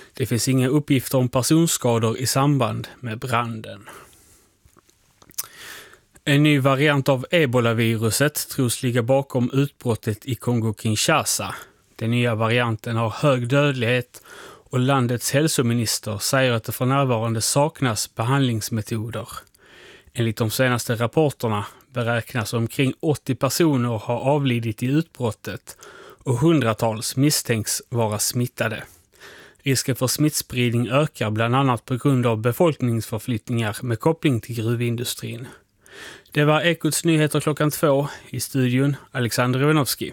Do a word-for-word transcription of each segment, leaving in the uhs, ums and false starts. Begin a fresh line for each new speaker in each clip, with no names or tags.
Det finns inga uppgifter om personskador i samband med branden. En ny variant av Ebola-viruset tros ligga bakom utbrottet i Kongo-Kinshasa. Den nya varianten har hög dödlighet och landets hälsominister säger att det för närvarande saknas behandlingsmetoder. Enligt de senaste rapporterna beräknas omkring åttio personer ha avlidit i utbrottet och hundratals misstänks vara smittade. Risken för smittspridning ökar bland annat på grund av befolkningsförflyttningar med koppling till gruvindustrin. Det var Ekots nyheter klockan två. I studion Alexander Ivanovski.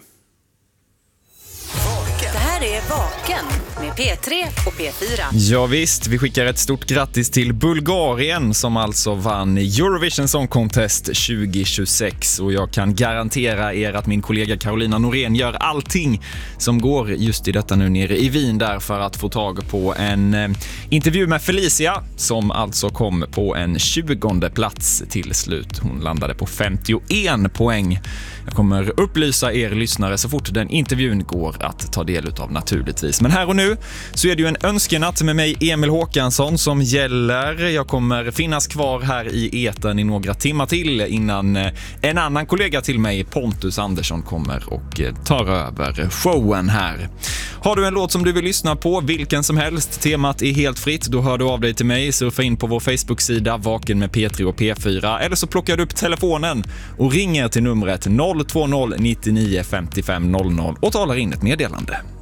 Det här är Vaken med P tre och P fyra.
Ja visst, vi skickar ett stort grattis till Bulgarien som alltså vann Eurovision Song Contest tjugo tjugosex. Och jag kan garantera er att min kollega Carolina Norén gör allting som går just i detta nu nere i Wien där för att få tag på en eh, intervju med Felicia som alltså kom på en tjugonde plats till slut. Hon landade på femtioen poäng. Jag kommer upplysa er lyssnare så fort den intervjun går att ta del av naturligtvis. Men här och nu så är det ju en önskenatt med mig Emil Håkansson som gäller. Jag kommer finnas kvar här i etern i några timmar till innan en annan kollega till mig, Pontus Andersson, kommer och tar över showen här. Har du en låt som du vill lyssna på, vilken som helst, temat är helt fritt, då hör du av dig till mig, surfa in på vår Facebook-sida Vaken med P tre och P fyra eller så plockar du upp telefonen och ringer till numret noll två noll nio nio fem fem noll noll och talar in ett meddelande.